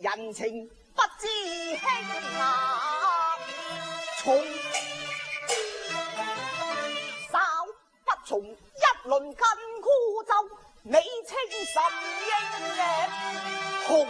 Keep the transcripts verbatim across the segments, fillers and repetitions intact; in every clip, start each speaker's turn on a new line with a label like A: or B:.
A: 人情不知輕啊重，稍不從一輪筋箍咒，你清心應嘅紅。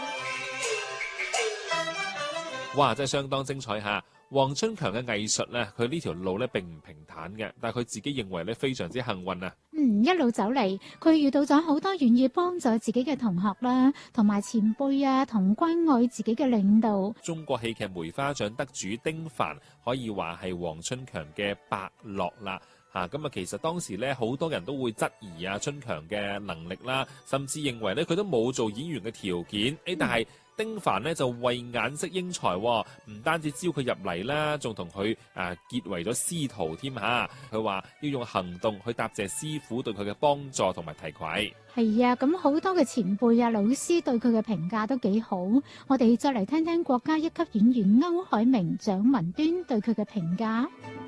B: 哇！真係相當精彩嚇。黃春強嘅藝術咧，佢呢條路咧並唔平坦嘅，但係佢自己認為咧非常之幸運啊！
C: 嗯，一路走嚟，佢遇到咗好多願意幫助自己嘅同學啦，同埋前輩啊，同關愛自己嘅領導。
B: 中國戲劇梅花獎得主丁凡可以話係黃春強嘅伯樂啦。嚇咁啊，其實當時咧好多人都會質疑啊春強嘅能力啦，甚至認為咧佢都冇做演員嘅條件。誒、嗯，但係丁凡呢就慧眼識英才，唔單止招佢入嚟啦，仲同佢誒結為咗師徒添嚇。佢話要用行動去答謝師傅對佢嘅幫助同埋提攜。
C: 係啊，咁好多嘅前輩啊、老師對佢嘅評價都幾好。我哋再嚟聽聽國家一級演員歐海明、蔣文端對佢嘅評價。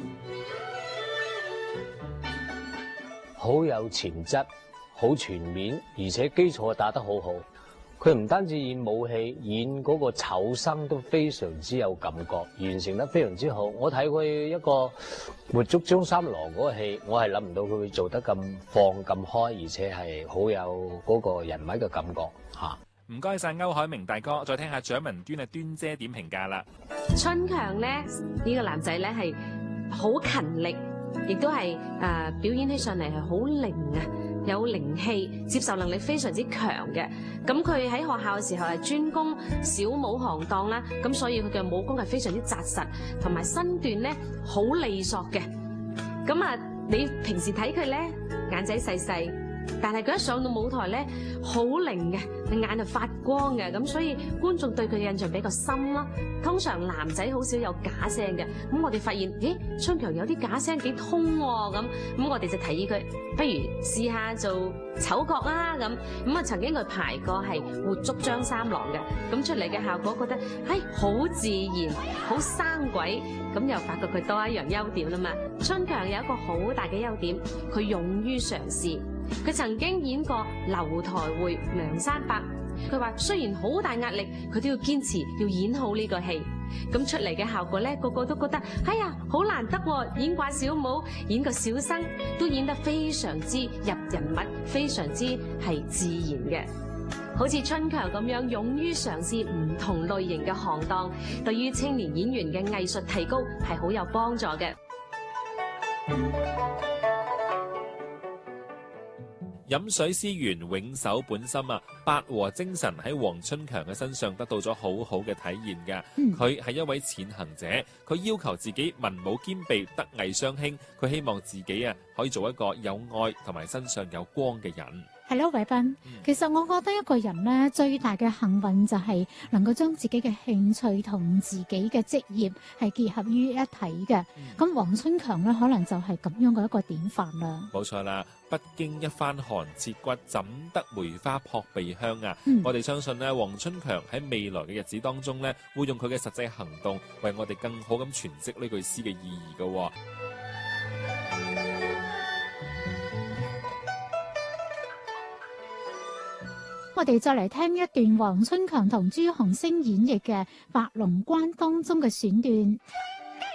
D: 好有潛質，好全面，而且基礎打得好好。佢唔單止演武戲，演嗰個丑生都非常之有感覺，完成得非常之好。我睇佢一個活捉張三郎嗰個戲，我係諗唔到佢會做得咁放咁開，而且係好有嗰個人物嘅感覺嚇。
B: 唔該晒歐海明大哥，再聽下蔣文端啊端姐點評價啦。
E: 春強咧呢、呢個男仔咧係好勤力，亦都係誒、呃、表演起上嚟係好靈啊！有靈氣，接受能力非常之強嘅。咁佢喺學校嘅時候係專攻小武行當啦，咁所以佢嘅武功係非常之紮實，同埋身段咧好利索嘅。咁啊，你平時睇佢咧眼仔細細，但係佢一上到舞台咧好靈嘅，你眼就發光嘅，咁所以觀眾對佢嘅印象比較深啦。通常男仔好少有假聲嘅，咁我哋發現，咦，春強有啲假聲幾通喎，咁咁我哋就提議佢，不如試下做丑角啦，咁咁啊曾經佢排過係活捉張三郎嘅，咁出嚟嘅效果覺得，唉，好自然，好生鬼，咁又發覺佢多一樣優點啦嘛。春強有一個好大嘅優點，佢勇於嘗試。佢曾經演過樓台會梁山伯，佢話雖然好大壓力，佢都要堅持要演好呢個戲。咁出嚟嘅效果咧，個個都覺得哎呀好難得喎！演慣小武，演個小生都演得非常之入人物，非常之係自然嘅。好似春強咁樣勇於嘗試唔同類型嘅行當，對於青年演員嘅藝術提高係好有幫助嘅。
B: 飲水思源，永守本心啊！八和精神喺黃春強嘅身上得到咗好好嘅體現嘅。佢係、嗯、一位踐行者，佢要求自己文武兼備，德藝雙馨。佢希望自己啊可以做一個有愛同埋身上有光嘅人。
C: 係咯，偉斌。其實我覺得一個人咧最大嘅幸運就係能夠將自己嘅興趣同自己嘅職業係結合於一體嘅。咁黃、嗯、春強咧可能就係咁樣嘅一個典範啦。
B: 冇錯啦，不經一番寒徹骨，怎得梅花撲鼻香啊！
C: 嗯、
B: 我哋相信咧，黃春強喺未來嘅日子當中咧，會用佢嘅實際行動為我哋更好咁詮釋呢句詩嘅意義嘅、哦。
C: 我哋再嚟聽一段黃春強同朱鴻星演繹嘅《白龍關》當中嘅選段。